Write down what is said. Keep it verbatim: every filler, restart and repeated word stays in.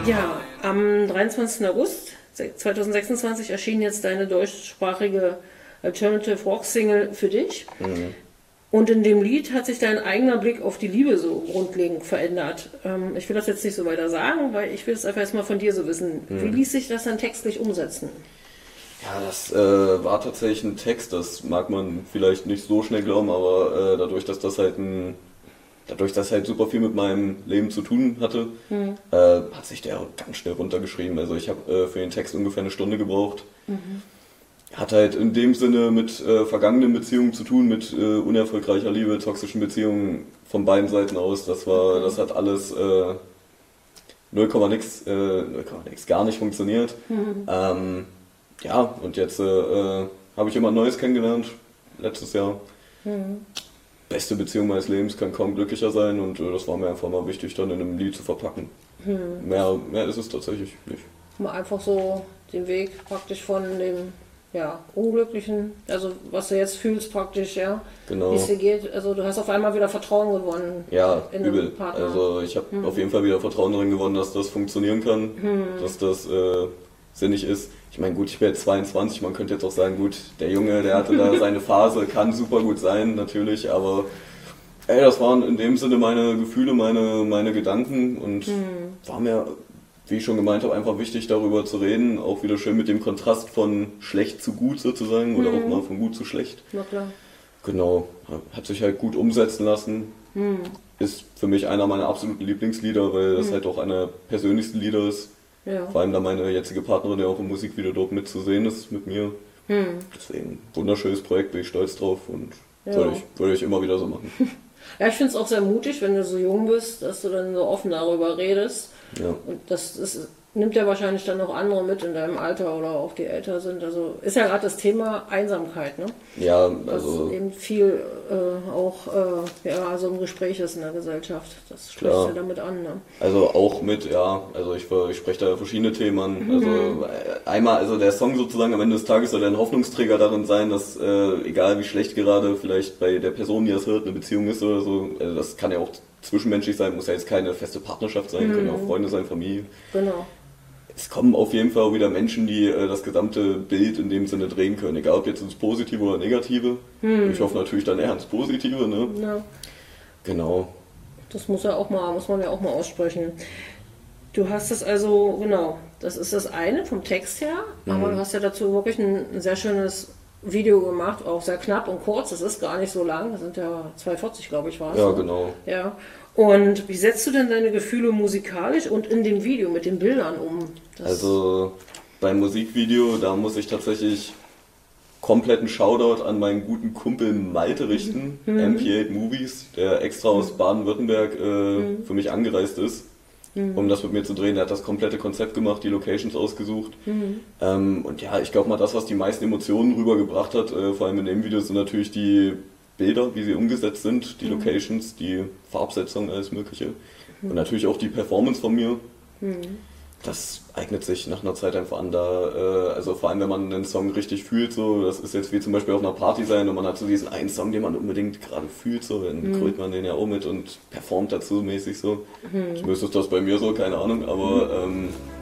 Ja, am dreiundzwanzigsten August zweitausendsechsundzwanzig erschien jetzt deine deutschsprachige Alternative Rock Single Für dich. Mhm. Und in dem Lied hat sich dein eigener Blick auf die Liebe so grundlegend verändert. Ähm, ich will das jetzt nicht so weiter sagen, weil ich will es einfach erstmal von dir so wissen. Mhm. Wie ließ sich das dann textlich umsetzen? Ja, das äh, war tatsächlich ein Text, das mag man vielleicht nicht so schnell glauben, aber äh, dadurch, dass das halt ein, dadurch, dass halt super viel mit meinem Leben zu tun hatte, Mhm. äh, hat sich der ganz schnell runtergeschrieben. Also ich habe äh, für den Text ungefähr eine Stunde gebraucht. Mhm. Hat halt in dem Sinne mit äh, vergangenen Beziehungen zu tun, mit äh, unerfolgreicher Liebe, toxischen Beziehungen von beiden Seiten aus. Das war, das hat alles äh, null Komma nix, äh, null Komma nix, gar nicht funktioniert. Mhm. Ähm, ja, und jetzt äh, äh, habe ich jemand Neues kennengelernt, letztes Jahr. Mhm. Beste Beziehung meines Lebens, kann kaum glücklicher sein und äh, das war mir einfach mal wichtig, dann in einem Lied zu verpacken. Mhm. Mehr, mehr ist es tatsächlich nicht. Mal einfach so den Weg praktisch von dem ja, Unglücklichen, also was du jetzt fühlst praktisch, ja, Genau. wie es dir geht. Also du hast auf einmal wieder Vertrauen gewonnen. Ja, in übel. den Partner. Also ich habe Hm. auf jeden Fall wieder Vertrauen darin gewonnen, dass das funktionieren kann, Hm. dass das äh, sinnig ist. Ich meine, gut, ich bin jetzt zweiundzwanzig, man könnte jetzt auch sagen, gut, der Junge, der hatte da seine Phase, kann super gut sein, natürlich, aber ey, das waren in dem Sinne meine Gefühle, meine, meine Gedanken und Hm. war mir, wie ich schon gemeint habe, einfach wichtig darüber zu reden, auch wieder schön mit dem Kontrast von schlecht zu gut sozusagen oder Hm. auch mal von gut zu schlecht. Na klar. Genau, hat sich halt gut umsetzen lassen. Hm. Ist für mich einer meiner absoluten Lieblingslieder, weil das Mhm. halt auch einer der persönlichsten Lieder ist. Ja. Vor allem da meine jetzige Partnerin, der auch im Musikvideo dort mitzusehen ist mit mir. Hm. Deswegen, wunderschönes Projekt, bin ich stolz drauf und Ja. würde ich, würde ich immer wieder so machen. Ja, ich finde es auch sehr mutig, wenn du so jung bist, dass du dann so offen darüber redest. Ja. Und das, das nimmt ja wahrscheinlich dann auch andere mit in deinem Alter oder auch die älter sind. Also ist ja gerade das Thema Einsamkeit, ne? Ja, Was also eben viel äh, auch äh, ja, also im Gespräch ist in der Gesellschaft. Das spricht Klar. ja damit an, ne? Also auch mit, ja, also ich, ich spreche da verschiedene Themen an. Also äh, einmal, also der Song sozusagen am Ende des Tages soll ein Hoffnungsträger darin sein, dass äh, egal wie schlecht gerade vielleicht bei der Person, die das hört, eine Beziehung ist oder so, also das kann ja auch zwischenmenschlich sein, muss ja jetzt keine feste Partnerschaft sein, können ja auch Freunde sein, Familie. Genau. Es kommen auf jeden Fall auch wieder Menschen, die äh, das gesamte Bild in dem Sinne drehen können, egal ob jetzt ins Positive oder Negative. Ich hoffe natürlich dann eher ins Positive, ne? Ja, Genau. das muss ja auch mal, muss man ja auch mal aussprechen. Du hast es also, genau, das ist das eine vom Text her, aber du hast ja dazu wirklich ein, ein sehr schönes Video gemacht, auch sehr knapp und kurz, das ist gar nicht so lang, das sind ja zwei vierzig, glaube ich, war es. Ja, ne? genau. Ja. Und wie setzt du denn deine Gefühle musikalisch und in dem Video mit den Bildern um? Das Also beim Musikvideo, da muss ich tatsächlich kompletten Shoutout an meinen guten Kumpel Malte richten, M P acht Movies, der extra aus Baden-Württemberg äh, für mich angereist ist, um das mit mir zu drehen. Der hat das komplette Konzept gemacht, die Locations ausgesucht. Ähm, und ja, ich glaube mal, das, was die meisten Emotionen rübergebracht hat, äh, vor allem in dem Video, sind natürlich die Bilder, wie sie umgesetzt sind, die Locations, die Farbsetzung, alles Mögliche. Und natürlich auch die Performance von mir. Das eignet sich nach einer Zeit einfach an, da, äh, also vor allem wenn man einen Song richtig fühlt, so, das ist jetzt wie zum Beispiel auf einer Party sein und man hat so diesen einen Song, den man unbedingt gerade fühlt, so, dann mhm. krölt man den ja auch mit und performt dazu mäßig so. Mhm. Zumindest ist das bei mir so, keine Ahnung, aber ähm,